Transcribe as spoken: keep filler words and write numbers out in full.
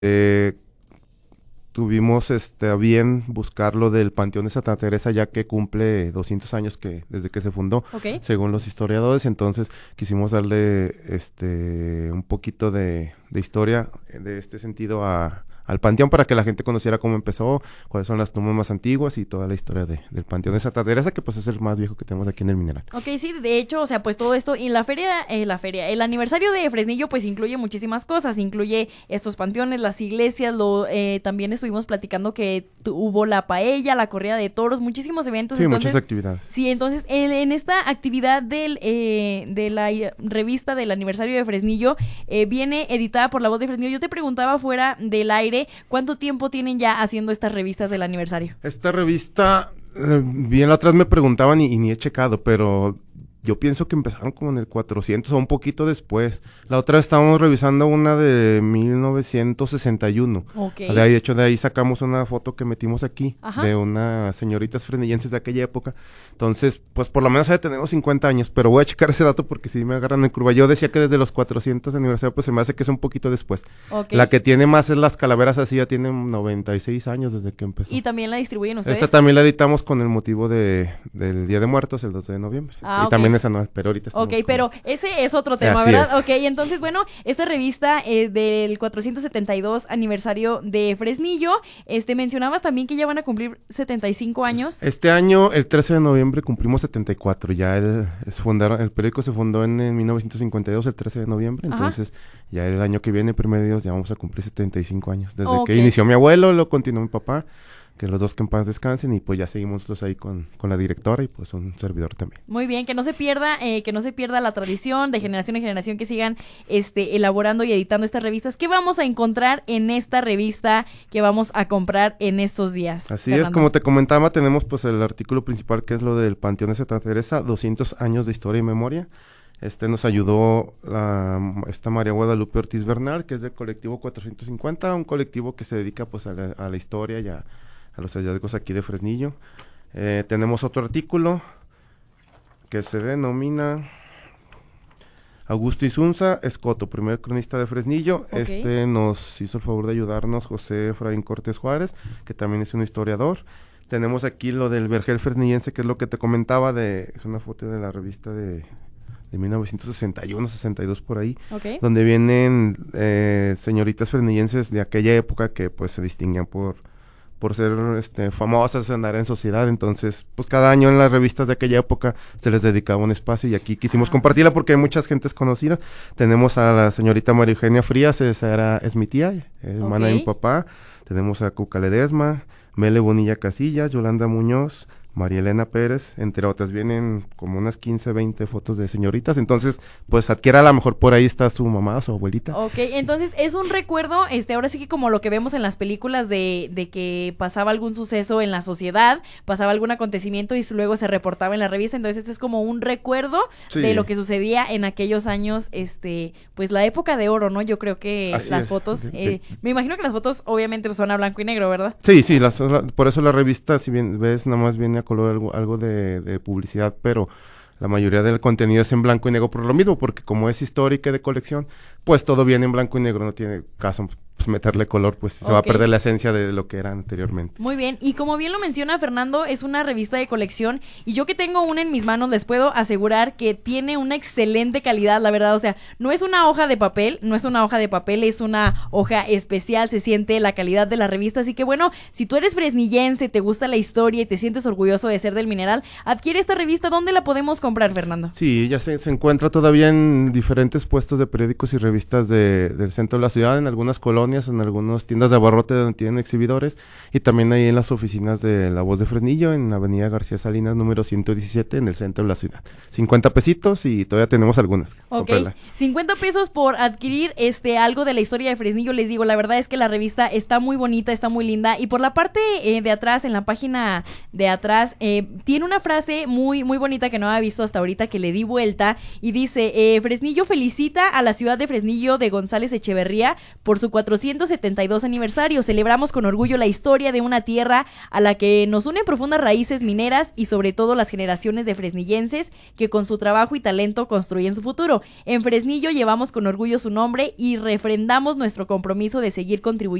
Eh, tuvimos este, a bien buscar lo del Panteón de Santa Teresa, ya que cumple doscientos años que desde que se fundó, Ok. según los historiadores. Entonces quisimos darle este un poquito de, de historia de este sentido a, al panteón para que la gente conociera cómo empezó, cuáles son las tumbas más antiguas y toda la historia de, del Panteón de Santa Teresa, que pues es el más viejo que tenemos aquí en el Mineral. Ok, sí, de hecho, o sea, pues todo esto, y la feria, eh, la feria, el aniversario de Fresnillo, pues incluye muchísimas cosas, incluye estos panteones, las iglesias, lo, eh, también estuvimos platicando que tu, hubo la paella, la corrida de toros, muchísimos eventos. Sí, entonces, muchas actividades. Sí, entonces, en, en esta actividad del, eh, de la eh, revista del aniversario de Fresnillo, eh, viene editada por La Voz de Fresnillo. Yo te preguntaba fuera del aire, ¿cuánto tiempo tienen ya haciendo estas revistas del aniversario? Esta revista, eh, bien la atrás me preguntaban y, y ni he checado, pero yo pienso que empezaron como en el cuatrocientos o un poquito después. La otra vez estábamos revisando una de mil novecientos sesenta y uno. Ok. De ahí, de hecho, de ahí sacamos una foto que metimos aquí, Ajá. de unas señoritas fresnillenses de aquella época. Entonces, pues por lo menos ya tenemos cincuenta años, pero voy a checar ese dato porque si me agarran en curva. Yo decía que desde los cuatrocientos aniversario, pues se me hace que es un poquito después. Ok. La que tiene más es las calaveras, así ya tiene noventa y seis años desde que empezó. ¿Y también la distribuyen ustedes? Esta también la editamos con el motivo de, del Día de Muertos, el dos de noviembre. Ah, y ok. también esa no, pero ahorita estamos Ok, con pero esta. ese es otro tema, Así ¿verdad? es. Ok, entonces, bueno, esta revista eh, del cuatrocientos setenta y dos aniversario de Fresnillo, este, mencionabas también que ya van a cumplir setenta y cinco años. Este año, el trece de noviembre, cumplimos setenta y cuatro. Ya el, es fundaron, el periódico se fundó en, en mil novecientos cincuenta y dos, el trece de noviembre. Ajá. Entonces, ya el año que viene, primer Dios, ya vamos a cumplir setenta y cinco años. Desde Ok. que inició mi abuelo, lo continuó mi papá. Que los dos que en paz descansen, y pues ya seguimos los ahí con, con la directora y pues un servidor también. Muy bien, que no se pierda, eh, que no se pierda la tradición de generación en generación, que sigan este, elaborando y editando estas revistas. ¿Qué vamos a encontrar en esta revista que vamos a comprar en estos días? Así Fernando? es, como te comentaba, tenemos pues el artículo principal que es lo del Panteón de Santa Teresa, doscientos años de historia y memoria. Este nos ayudó la, esta María Guadalupe Ortiz Bernal, que es del colectivo cuatrocientos cincuenta, un colectivo que se dedica pues a la, a la historia y a, a los hallazgos aquí de Fresnillo. Eh, tenemos otro artículo que se denomina Augusto Isunza Escoto, primer cronista de Fresnillo. Ok. Este nos hizo el favor de ayudarnos José Efraín Cortés Juárez, que también es un historiador. Tenemos aquí lo del vergel fresnillense, que es lo que te comentaba, de es una foto de la revista de, de mil novecientos sesenta y uno, sesenta y dos por ahí, Ok. donde vienen eh, señoritas fresnillenses de aquella época que pues se distinguían por por ser este, famosas, andar en sociedad. Entonces, pues cada año en las revistas de aquella época se les dedicaba un espacio y aquí quisimos Ah. compartirla porque hay muchas gentes conocidas. Tenemos a la señorita María Eugenia Frías, esa era, es mi tía, es hermana de mi Ok. papá. Tenemos a Cuca Ledesma, Mele Bonilla Casillas, Yolanda Muñoz, María Elena Pérez, entre otras. Vienen como unas quince, veinte fotos de señoritas. Entonces, pues adquiera, a lo mejor por ahí está su mamá o su abuelita. Ok, entonces es un recuerdo, este, ahora sí que como lo que vemos en las películas de, de que pasaba algún suceso en la sociedad, pasaba algún acontecimiento y luego se reportaba en la revista, entonces este es como un recuerdo Sí. de lo que sucedía en aquellos años, este, pues la época de oro, ¿no? Yo creo que Así las es. fotos, De- de- eh, me imagino que las fotos obviamente pues, son a blanco y negro, ¿verdad? Sí, sí, las- la- por eso la revista, si bien ves, nada más viene a color algo, algo de, de publicidad, pero la mayoría del contenido es en blanco y negro por lo mismo, porque como es histórica y de colección, pues todo viene en blanco y negro, no tiene caso pues, meterle color, pues se va a Ok. perder la esencia de lo que era anteriormente. Muy bien, y como bien lo menciona Fernando, es una revista de colección y yo que tengo una en mis manos les puedo asegurar que tiene una excelente calidad, la verdad, o sea, no es una hoja de papel, no es una hoja de papel, es una hoja especial, se siente la calidad de la revista, así que bueno, si tú eres fresnillense, te gusta la historia y te sientes orgulloso de ser del Mineral, adquiere esta revista. ¿Dónde la podemos comprar, Fernando? Sí, ya se, se encuentra todavía en diferentes puestos de periódicos y revistas de, del centro de la ciudad, en algunas colonias, en algunas tiendas de abarrote donde tienen exhibidores, y también ahí en las oficinas de La Voz de Fresnillo, en Avenida García Salinas, número ciento diecisiete, en el centro de la ciudad. cincuenta pesitos y todavía tenemos algunas. Ok, Cómprala. cincuenta pesos por adquirir este algo de la historia de Fresnillo. Les digo, la verdad es que la revista está muy bonita, está muy linda. Y por la parte eh, de atrás, en la página de atrás, eh, tiene una frase muy, muy bonita que no había visto hasta ahorita, que le di vuelta. Y dice, eh, Fresnillo felicita a la ciudad de Fresnillo de González Echeverría por su cuatrocientos cuatrocientos setenta y dos aniversario. Celebramos con orgullo la historia de una tierra a la que nos unen profundas raíces mineras y sobre todo las generaciones de fresnillenses que con su trabajo y talento construyen su futuro. En Fresnillo llevamos con orgullo su nombre y refrendamos nuestro compromiso de seguir contribuyendo